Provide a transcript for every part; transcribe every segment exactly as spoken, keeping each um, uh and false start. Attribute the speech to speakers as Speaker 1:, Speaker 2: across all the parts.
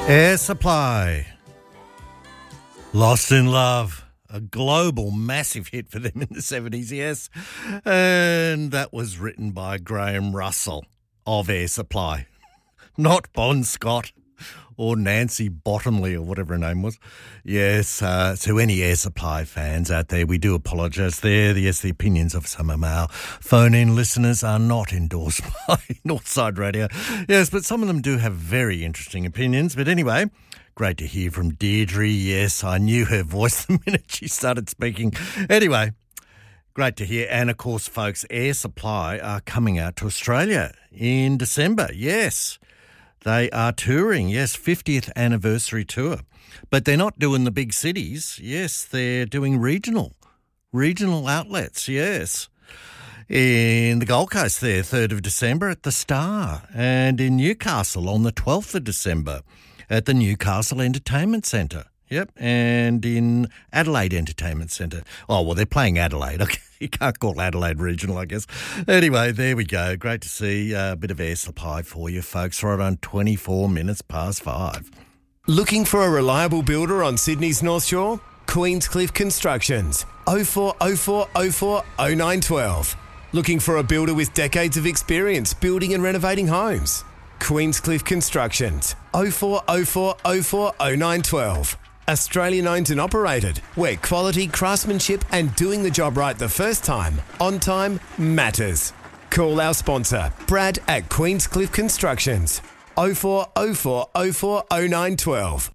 Speaker 1: Air Supply, Lost in Love, a global massive hit for them in the seventies, yes. And that was written by Graham Russell of Air Supply, not Bon Scott or Nancy Bottomley or whatever her name was. Yes, uh, so any Air Supply fans out there, we do apologise there. Yes, the opinions of some of our phone-in listeners are not endorsed by Northside Radio. Yes, but some of them do have very interesting opinions. But anyway, great to hear from Deirdre. Yes, I knew her voice the minute she started speaking. Anyway, great to hear. And, of course, folks, Air Supply are coming out to Australia in December. Yes, they are touring. Yes, fiftieth anniversary tour. But they're not doing the big cities. Yes, they're doing regional, regional outlets, yes. In the Gold Coast there, third of December at the Star. And in Newcastle on the twelfth of December at the Newcastle Entertainment Centre. Yep, and in Adelaide Entertainment Centre. Oh, well, they're playing Adelaide. Okay, you can't call Adelaide regional, I guess. Anyway, there we go. Great to see a bit of Air Supply for you folks right on twenty-four minutes past five.
Speaker 2: Looking for a reliable builder on Sydney's North Shore? Queenscliff Constructions. oh four oh four oh four oh nine one two. Looking for a builder with decades of experience building and renovating homes? Queenscliff Constructions. oh four oh four oh four oh nine one two. Australian owned and operated, where quality, craftsmanship and doing the job right the first time, on time, matters. Call our sponsor, Brad at Queenscliff Constructions. oh four oh four oh four oh nine one two.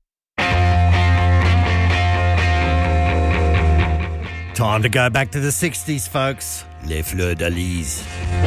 Speaker 1: Time to go back to the sixties, folks. Les Fleurs d'Elys.